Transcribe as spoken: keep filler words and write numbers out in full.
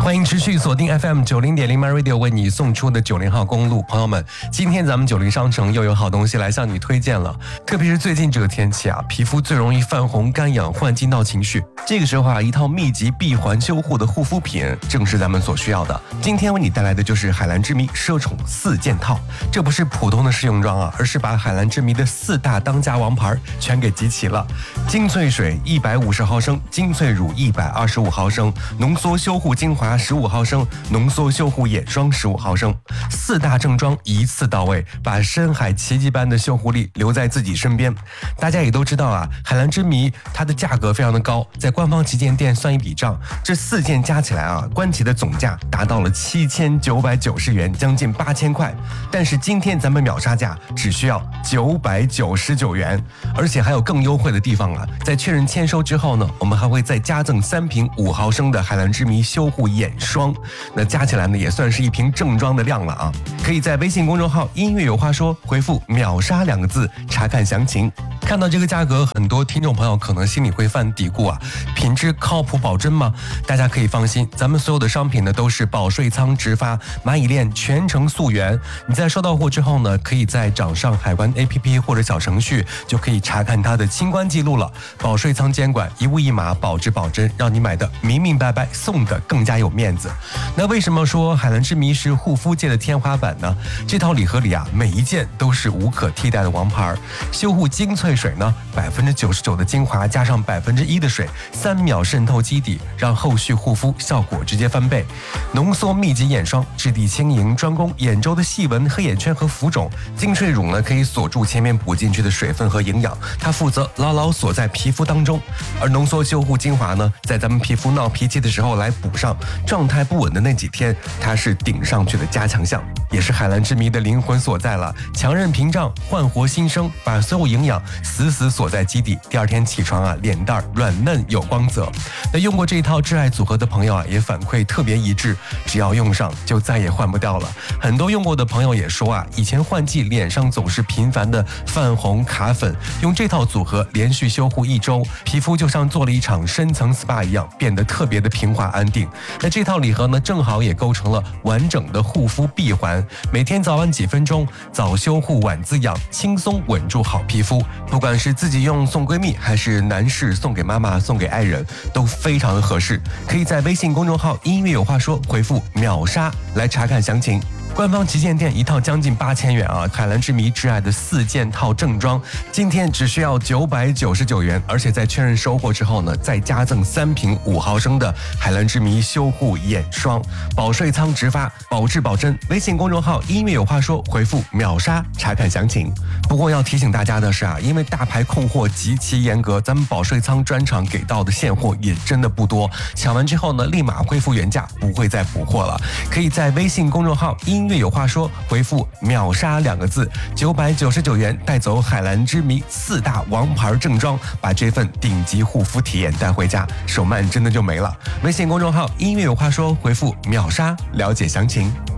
欢迎持续锁定 F M 九零点零 My Radio 为你送出的九零号公路，朋友们，今天咱们九零商城又有好东西来向你推荐了。特别是最近这个天气啊，皮肤最容易泛红、干痒、换季闹情绪，这个时候啊，一套密集闭环修护的护肤品正是咱们所需要的。今天为你带来的就是海蓝之谜奢宠四件套，这不是普通的试用装啊，而是把海蓝之谜的四大当家王牌全给集齐了。精粹水一百五十毫升，精粹乳一百二十五毫升，浓缩修护精华十五毫升，浓缩修护眼霜十五毫升，四大正装一次到位，把深海奇迹般的修护力留在自己身边。大家也都知道啊，海蓝之谜它的价格非常的高，在官方旗舰店算一笔账，这四件加起来啊，官旗的总价达到了七千九百九十元，将近八千块。但是今天咱们秒杀价只需要九百九十九元，而且还有更优惠的地方啊！在确认签收之后呢，我们还会再加赠三瓶五毫升的海蓝之谜修护眼霜，那加起来呢也算是一瓶正装的量了啊！可以在微信公众号音乐有话说回复秒杀两个字查看详情。看到这个价格，很多听众朋友可能心里会犯嘀咕啊，品质靠谱保真吗？大家可以放心，咱们所有的商品呢都是保税仓直发，蚂蚁链全程溯源。你在收到货之后呢，可以在掌上海关 A P P 或者小程序就可以查看它的清关记录了。保税仓监管，一物一码，保质保真，让你买的明明白白，送的更加有面子。那为什么说海蓝之谜是护肤界的天花板呢？这套礼盒里啊，每一件都是无可替代的王牌。修护精粹水呢，百分之九十九的精华加上百分之一的水，三秒渗透基底，让后续护肤效果直接翻倍。浓缩密集眼霜，质地轻盈，专攻眼周的细纹、黑眼圈和浮肿。精粹乳呢，可以锁住前面补进去的水分和营养，它负责牢牢锁在皮肤当中。而浓缩修护精华呢，在咱们皮肤闹脾气的时候来补上，状态不稳的那几天，它是顶上去的加强项，也是海蓝之谜的灵魂所在了。强韧屏障，焕活新生，把所有营养死死锁在基底，第二天起床啊，脸蛋软嫩有光泽。那用过这一套挚爱组合的朋友啊，也反馈特别一致，只要用上就再也换不掉了。很多用过的朋友也说啊，以前换季脸上总是频繁的泛红卡粉，用这套组合连续修护一周，皮肤就像做了一场深层 S P A 一样，变得特别的平滑安定。那这套礼盒呢，正好也构成了完整的护肤闭环，每天早晚几分钟，早修护晚滋养，轻松稳住好皮肤。不管是自己用送闺蜜，还是男士送给妈妈、送给爱人，都非常的合适。可以在微信公众号音乐有话说回复秒杀来查看详情。官方旗舰店一套将近八千元啊，海蓝之谜挚爱的四件套正装，今天只需要九百九十九元，而且在确认收货之后呢，再加赠三瓶五毫升的海蓝之谜修护眼霜，保税仓直发，保质保真。微信公众号音乐有话说回复秒杀查看详情。不过要提醒大家的是啊，因为大牌控货极其严格，咱们保税仓专场给到的现货也真的不多，抢完之后呢，立马恢复原价，不会再补货了。可以在微信公众号音乐有话说回复秒杀两个字，九百九十九元带走海蓝之谜四大王牌正装，把这份顶级护肤体验带回家，手慢真的就没了。微信公众号音乐有话说回复秒杀了解详情。